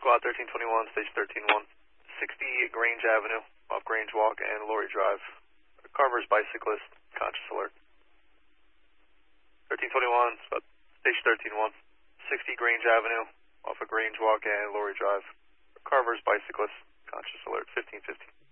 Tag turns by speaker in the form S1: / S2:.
S1: Squad 1321, Station 131, 60 Grange Avenue, off Grange Walk and Laurie Drive. Carver's bicyclist, conscious alert. 1321, Station 131, 60 Grange Avenue, off of Grange Walk and Laurie Drive. Carver's bicyclist, conscious alert, 1515.